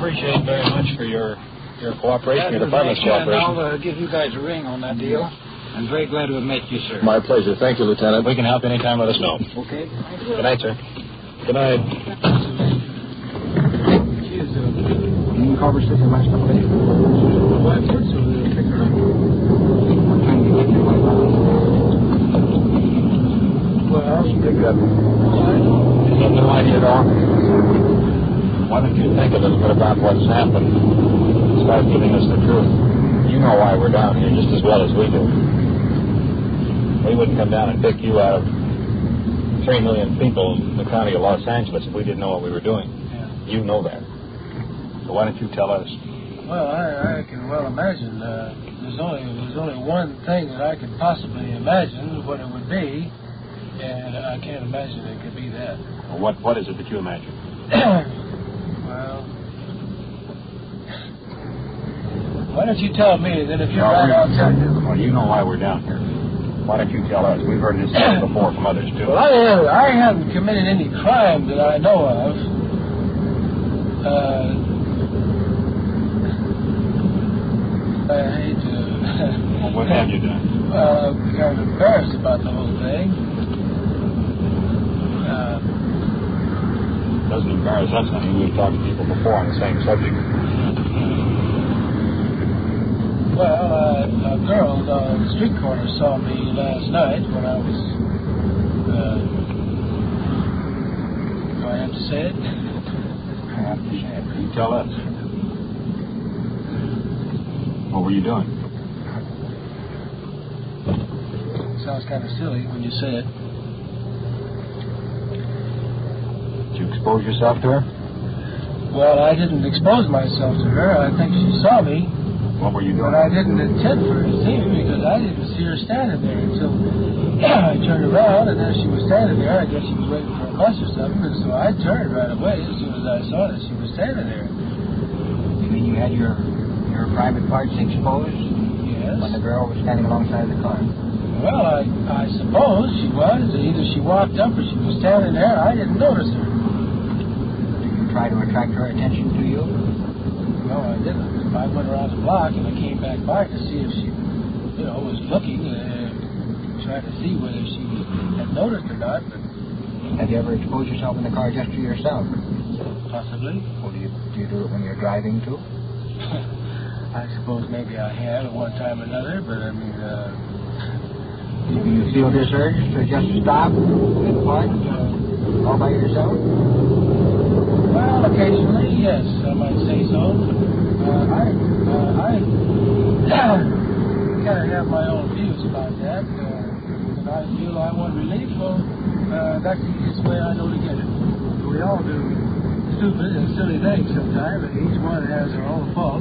appreciate very much for your cooperation, your department's cooperation. I'll give you guys a ring on that deal. I'm very glad to have met you, sir. My pleasure. Thank you, Lieutenant. We can help anytime. Let us know. Okay. Good night, sir. Good night. Can you cover station last couple days? Well, I've heard so. They'll pick her up. What time do you get your wife out? Well, she picked up. You have no idea at all. Why don't you think a little bit about what's happened? Start giving us the truth. You know why we're down here just as well as we do. We wouldn't come down and pick you out of 3 million people in the county of Los Angeles if we didn't know what we were doing. Yeah. You know that. So why don't you tell us? Well, I can well imagine. There's only one thing that I could possibly imagine what it would be, and I can't imagine it could be that. Well, what is it that you imagine? Well, why don't you tell me? Then if you're right, I'll tell you. Well, you know why we're down here. Why don't you tell us? We've heard this story before from others, too. Well, I haven't committed any crime that I know of. I hate to... Well, what have you done? Well, I'm kind of embarrassed about the whole thing. Doesn't embarrass us, honey. We've talked to people before on the same subject. Well, a girl on the street corner saw me last night when I was... do I have to say it? I have to say it. You tell us. What were you doing? Sounds kind of silly when you say it. Did you expose yourself to her? Well, I didn't expose myself to her. I think she saw me. What were you doing? But I didn't intend for her to see me because I didn't see her standing there until I turned around, and there she was standing there. I guess she was waiting for a bus or something, and so I turned right away as soon as I saw that she was standing there. You mean you had your private parts exposed? Yes. When the girl was standing alongside the car? Well, I suppose she was. Either she walked up or she was standing there. I didn't notice her. Did you try to attract her attention to you? No, I didn't. I went around the block and I came back by to see if she, was looking, trying to see whether she had noticed or not. But have you ever exposed yourself in the car just to yourself? Possibly. Or do you do it when you're driving too? I suppose maybe I have at one time or another, but I mean, do you feel this urge to just stop and park all by yourself? Well, occasionally, yes, I might say so. I kind of have my own views about that. If I feel I want relief, well, that's the easiest way I know to get it. We all do stupid and silly things sometimes, and each one has their own fault.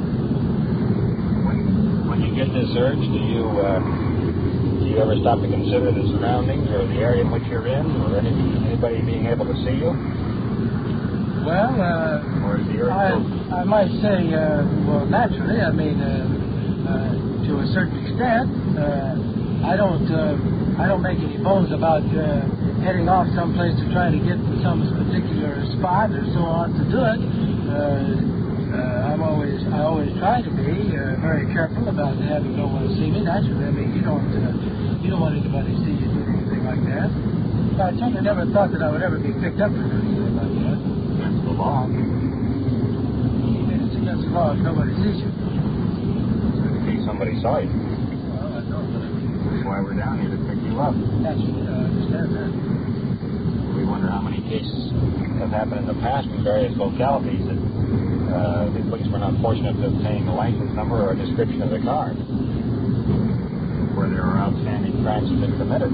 When you get this urge, do you ever stop to consider the surroundings or the area in which you're in, or anybody being able to see you? Well, or is the urge I might say, well, naturally, I mean, to a certain extent, I don't make any bones about heading off someplace to try to get to some particular spot or so on to do it. I always try to be very careful about having no one see me. Naturally, I mean, you don't want anybody to see you do anything like that. I certainly never thought that I would ever be picked up for anything like that. That's the law. It's against the law if nobody sees you. In case somebody saw you. Well, I know, but that's why we're down here to pick you up. Naturally, I understand that. We wonder how many cases have happened in the past in various localities that the police were not fortunate to obtain a license number or a description of the car, where there are outstanding crimes have been committed.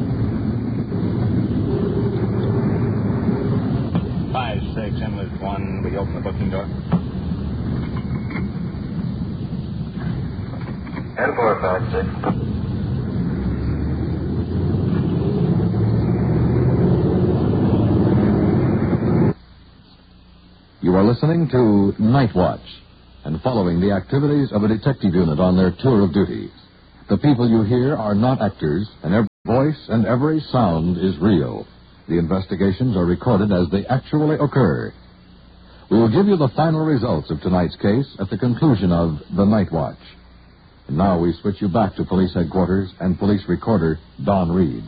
5-6, Inlet 1, we open the booking door. And 456. You are listening to Night Watch and following the activities of a detective unit on their tour of duty. The people you hear are not actors, and every voice and every sound is real. The investigations are recorded as they actually occur. We will give you the final results of tonight's case at the conclusion of The Night Watch. And now we switch you back to police headquarters and police recorder Don Reed.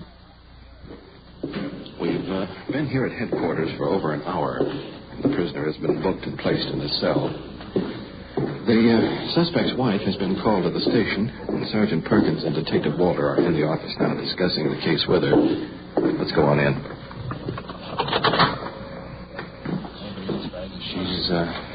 We've been here at headquarters for over an hour. The prisoner has been booked and placed in his cell. The suspect's wife has been called to the station, and Sergeant Perkins and Detective Walter are in the office now discussing the case with her. Let's go on in. She's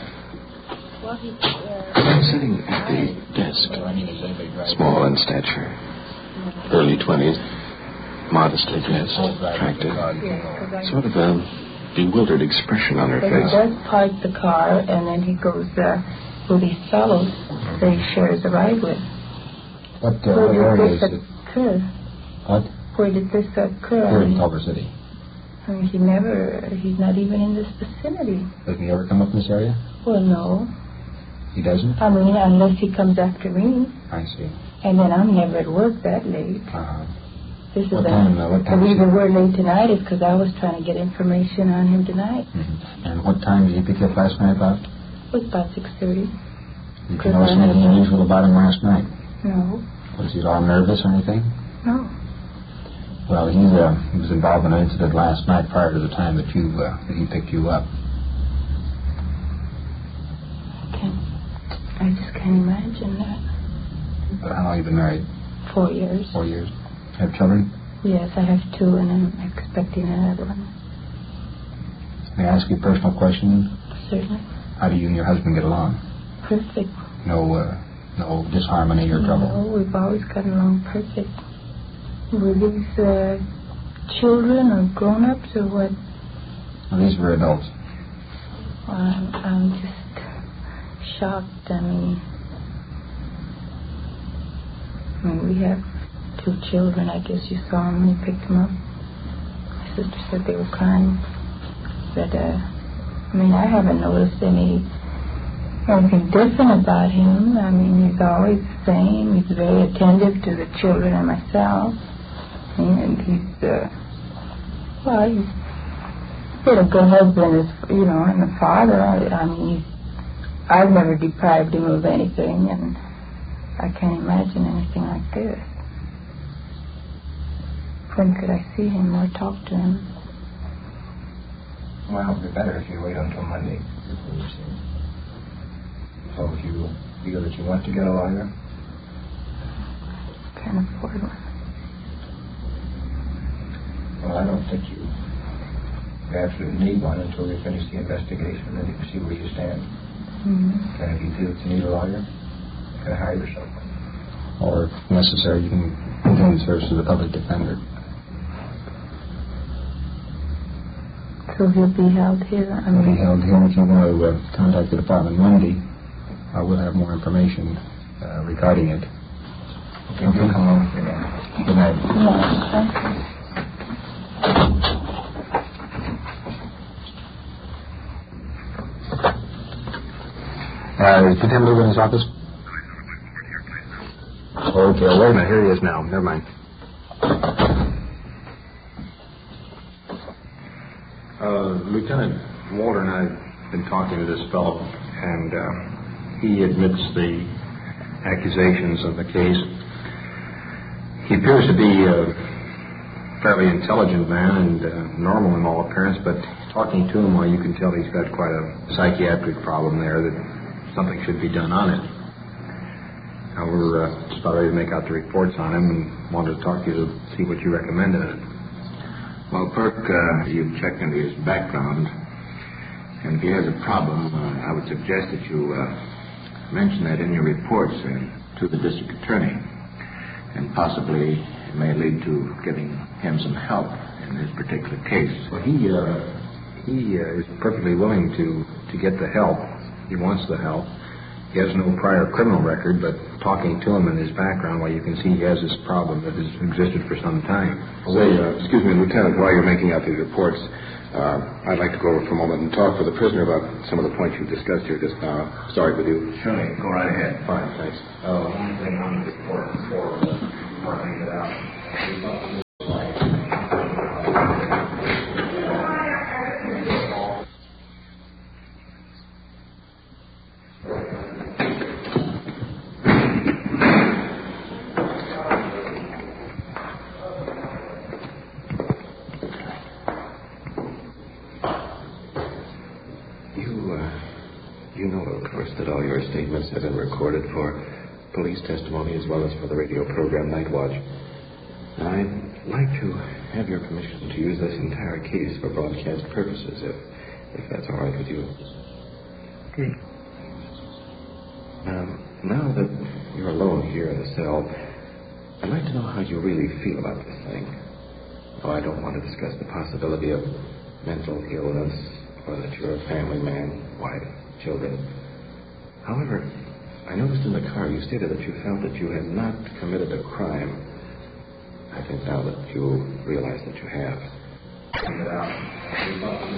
sitting at the desk, small in stature, early 20s, modestly dressed, attractive, sort of a bewildered expression on her He face. does park the car, and then he goes with these fellows that he shares a ride with. What Where area did is this it? occur? What? Where did this occur? Here in Culver City. I mean, he's not even in this vicinity. Doesn't he ever come up in this area? Well, no. He doesn't? I mean, unless he comes after me, I see. and then I'm never at work that late. This is What time the reason we're late tonight is because I was trying to get information on him tonight. Mm-hmm. And what time did he pick you up last night about? It was about 6:30. Did you notice anything unusual about him last night? No. Was he at all nervous or anything? No. Well, he was involved in an incident last night prior to the time that he picked you up. I just can't imagine that. How long have you been married? 4 years. 4 years. Have children? Yes, I have 2, and I'm expecting another one. May I ask you a personal question? Certainly. How do you and your husband get along? Perfect. No disharmony or trouble? No, we've always gotten along perfect. Were these children or grown-ups or what? Well, these were adults. I'm just shocked. I mean, we have 2 children. I guess you saw them when you picked them up. My sister said they were crying. But, I haven't noticed anything different about him. I mean, he's always the same. He's very attentive to the children and myself. And he's been a good husband, and a father. I've never deprived him of anything, and I can't imagine anything like this. When could I see him or talk to him? Well, it'd be better if you wait until Monday before you see him. So if you feel that you want to get a lawyer? Can't afford one. Well, I don't think you absolutely need one until we finish the investigation, and then you can see where you stand. Mm-hmm. And if you feel that you need a lawyer, you can hire yourself one. Or, if necessary, you can continue the service of the public defender. So he'll be held here? He'll be held here. If you want to contact the department Monday, I will have more information regarding it. Okay, you'll come over here now. Good night. Yes, thank you. Did Tim Luger in his office? Okay, wait a minute. Here he is now. Never mind. Lieutenant Walter and I have been talking to this fellow, and he admits the accusations of the case. He appears to be a fairly intelligent man and normal in all appearance, but talking to him, you can tell he's got quite a psychiatric problem there, that something should be done on it. Now, we're just about ready to make out the reports on him and wanted to talk to you to see what you recommend in it. Well, Perk, you've checked into his background, and if he has a problem, I would suggest that you mention that in your reports to the district attorney, and possibly it may lead to giving him some help in this particular case. Well, he is perfectly willing to get the help. He wants the help. He has no prior criminal record, but talking to him in his background, you can see he has this problem that has existed for some time. Excuse me, Lieutenant, while you're making out these reports, I'd like to go over for a moment and talk with the prisoner about some of the points you've discussed here just now. Sorry with you. Surely, go right ahead. Fine, thanks. One thing on the report before I get out. noticed that all your statements have been recorded for police testimony as well as for the radio program Night Watch. I'd like to have your permission to use this entire case for broadcast purposes, if that's all right with you. Okay. Now that you're alone here in the cell, I'd like to know how you really feel about this thing. Oh, I don't want to discuss the possibility of mental illness or that you're a family man, wife, children. However, I noticed in the car you stated that you felt that you had not committed a crime. I think now that you realize that you have.